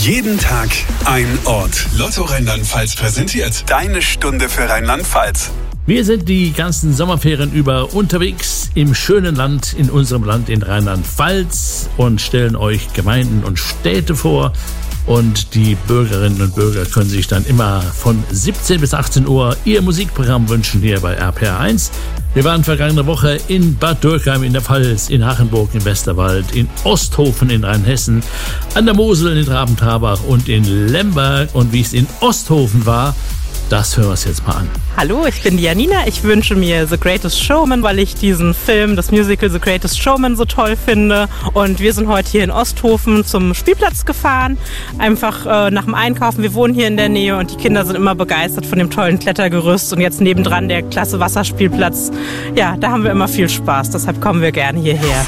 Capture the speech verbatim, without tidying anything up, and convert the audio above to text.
Jeden Tag ein Ort. Lotto Rheinland-Pfalz präsentiert deine Stunde für Rheinland-Pfalz. Wir sind die ganzen Sommerferien über unterwegs im schönen Land, in unserem Land in Rheinland-Pfalz und stellen euch Gemeinden und Städte vor. Und die Bürgerinnen und Bürger können sich dann immer von siebzehn bis achtzehn Uhr ihr Musikprogramm wünschen hier bei R P R eins. Wir waren vergangene Woche in Bad Dürkheim in der Pfalz, in Hachenburg im Westerwald, in Osthofen in Rheinhessen, an der Mosel in Rabentabach und in Lemberg. Und wie es in Osthofen war, das hören wir uns jetzt mal an. Hallo, ich bin die Janina. Ich wünsche mir The Greatest Showman, weil ich diesen Film, das Musical The Greatest Showman, so toll finde. Und wir sind heute hier in Osthofen zum Spielplatz gefahren, einfach äh, nach dem Einkaufen. Wir wohnen hier in der Nähe und die Kinder sind immer begeistert von dem tollen Klettergerüst. Und jetzt nebendran der klasse Wasserspielplatz. Ja, da haben wir immer viel Spaß, deshalb kommen wir gerne hierher.